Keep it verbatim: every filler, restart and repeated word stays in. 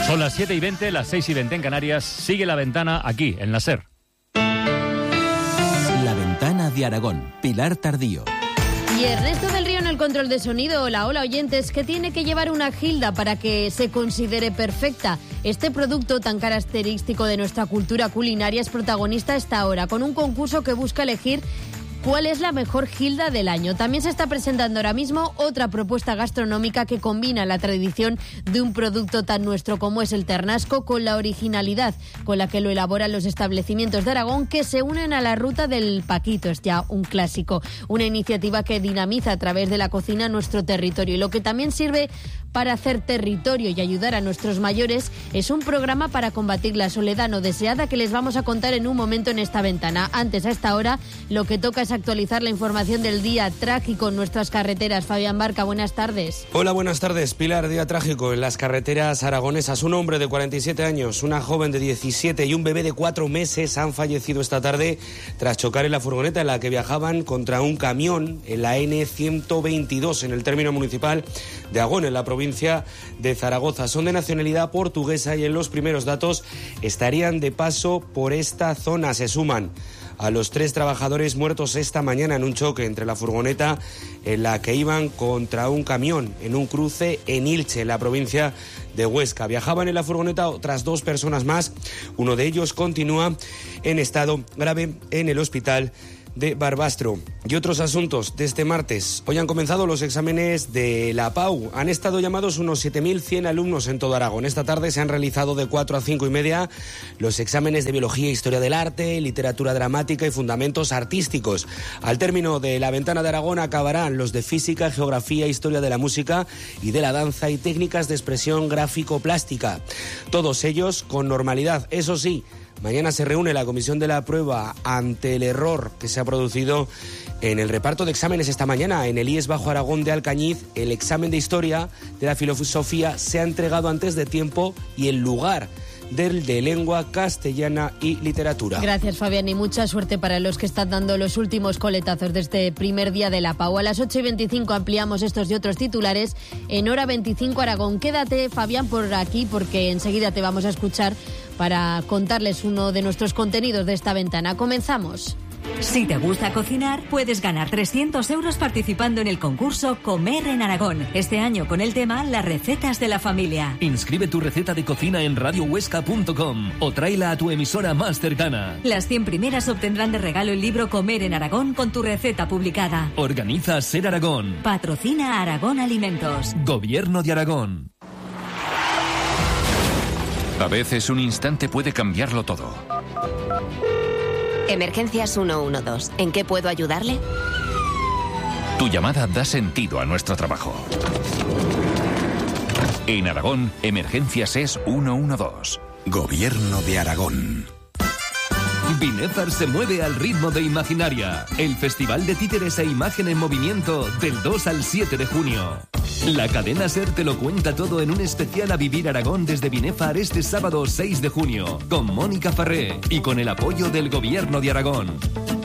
Son las siete y veinte, las seis y veinte en Canarias. Sigue La Ventana aquí, en la SER. La Ventana de Aragón, Pilar Tardío. Y Ernesto del Río en el control de sonido. Hola, hola oyentes, que tiene que llevar una gilda para que se considere perfecta. Este producto tan característico de nuestra cultura culinaria es protagonista esta hora, con un concurso que busca elegir cuál es la mejor gilda del año. También se está presentando ahora mismo otra propuesta gastronómica que combina la tradición de un producto tan nuestro como es el ternasco con la originalidad con la que lo elaboran los establecimientos de Aragón, que se unen a la ruta del Paquito. Es ya un clásico, una iniciativa que dinamiza a través de la cocina nuestro territorio. Y lo que también sirve para hacer territorio y ayudar a nuestros mayores es un programa para combatir la soledad no deseada que les vamos a contar en un momento en esta ventana. Antes, a esta hora, lo que toca es actualizar la información del día trágico en nuestras carreteras. Fabián Barca, buenas tardes. Hola, buenas tardes. Pilar, día trágico en las carreteras aragonesas. Un hombre de cuarenta y siete años, una joven de diecisiete y un bebé de cuatro meses han fallecido esta tarde tras chocar en la furgoneta en la que viajaban contra un camión en la ene ciento veintidós en el término municipal de Agón, en la provincia de Zaragoza. Son de nacionalidad portuguesa y en los primeros datos estarían de paso por esta zona. Se suman a los tres trabajadores muertos esta mañana en un choque entre la furgoneta en la que iban contra un camión en un cruce en Ilche, en la provincia de Huesca. Viajaban en la furgoneta otras dos personas más. Uno de ellos continúa en estado grave en el hospital de Barbastro. Y otros asuntos de este martes. Hoy han comenzado los exámenes de la PAU. Han estado llamados unos siete mil cien alumnos en todo Aragón. Esta tarde se han realizado de cuatro a cinco y media los exámenes de Biología, Historia del Arte, Literatura Dramática y Fundamentos Artísticos. Al término de La Ventana de Aragón acabarán los de Física, Geografía, Historia de la Música y de la Danza y Técnicas de Expresión Gráfico-Plástica. Todos ellos con normalidad. Eso sí, mañana se reúne la comisión de la prueba ante el error que se ha producido en el reparto de exámenes esta mañana. En el I E S Bajo Aragón de Alcañiz, el examen de Historia de la Filosofía se ha entregado antes de tiempo y en lugar del de Lengua Castellana y Literatura. Gracias, Fabián, y mucha suerte para los que están dando los últimos coletazos de este primer día de la PAU. A las ocho y veinticinco ampliamos estos y otros titulares en Hora veinticinco Aragón. Quédate, Fabián, por aquí porque enseguida te vamos a escuchar para contarles uno de nuestros contenidos de esta ventana. Comenzamos. Si te gusta cocinar, puedes ganar trescientos euros participando en el concurso Comer en Aragón. Este año con el tema Las recetas de la familia. Inscribe tu receta de cocina en radio huesca punto com o tráela a tu emisora más cercana. Las cien primeras obtendrán de regalo el libro Comer en Aragón con tu receta publicada. Organiza SER Aragón. Patrocina Aragón Alimentos. Gobierno de Aragón. A veces un instante puede cambiarlo todo. Emergencias ciento doce. ¿En qué puedo ayudarle? Tu llamada da sentido a nuestro trabajo. En Aragón, Emergencias es ciento doce. Gobierno de Aragón. Binefar se mueve al ritmo de Imaginaria, el festival de títeres e imagen en movimiento del dos al siete de junio. La cadena SER te lo cuenta todo en un especial a Vivir Aragón desde Binefar este sábado seis de junio, con Mónica Farré y con el apoyo del Gobierno de Aragón.